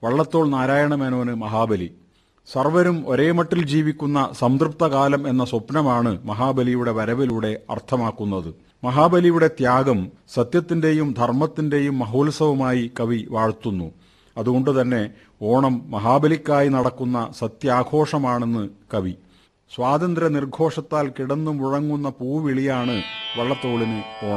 വള്ളത്തോൾ നാരായണമേനോന് മഹാബലി. സർവരും ഒരേ മട്ടിൽ ജീവിക്കുന്ന സംതൃപ്തകാലം എന്ന സ്വപ്നമാണ് മഹാബലിയുടെ വരവിലൂടെ അർത്ഥമാക്കുന്നത്. മഹാബലിയുടെ ത്യാഗം സത്യത്തിന്റെയും ധർമ്മത്തിന്റെയും മഹോത്സവമായി കവി വാഴ്ത്തുന്നു. അതുകൊണ്ടുതന്നെ ഓണം മഹാബലിക്കായി നടക്കുന്ന സത്യാഘോഷമാണെന്ന് കവി. സ്വാതന്ത്ര്യ നിർഘോഷത്താൽ കിടന്നു മുഴങ്ങുന്ന പൂവിളിയാണ് വള്ളത്തോളിന് ഓണം.